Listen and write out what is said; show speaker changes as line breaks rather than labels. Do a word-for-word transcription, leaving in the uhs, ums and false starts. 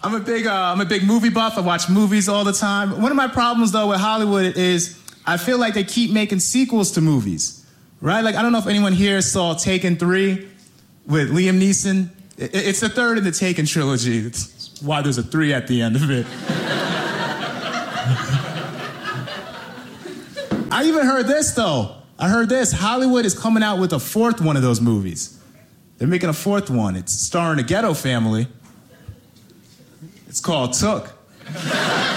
I'm a big, uh, I'm a big movie buff. I watch movies all the time. One of my problems, though, with Hollywood is I feel like they keep making sequels to movies, right? Like, I don't know if anyone here saw Taken three with Liam Neeson. It's the third in the Taken trilogy. That's why there's a three at the end of it. I even heard this, though. I heard this. Hollywood is coming out with a fourth one of those movies. They're making a fourth one. It's starring a ghetto family. It's called Took.